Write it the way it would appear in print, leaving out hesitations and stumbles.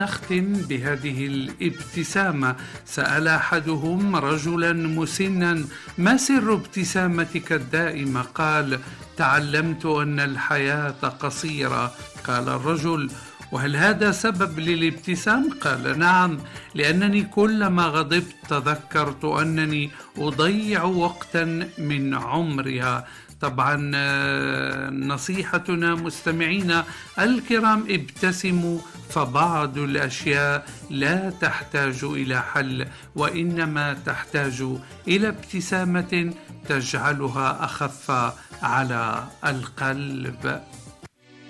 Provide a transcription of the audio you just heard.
نختم بهذه الابتسامة. سأل أحدهم رجلا مسنا: ما سر ابتسامتك الدائمة؟ قال: تعلمت أن الحياة قصيرة. قال الرجل: وهل هذا سبب للابتسام؟ قال: نعم، لأنني كلما غضبت تذكرت أنني أضيع وقتا من عمرها. طبعا نصيحتنا مستمعينا الكرام: ابتسموا، فبعض الأشياء لا تحتاج إلى حل، وإنما تحتاج إلى ابتسامة تجعلها أخف على القلب.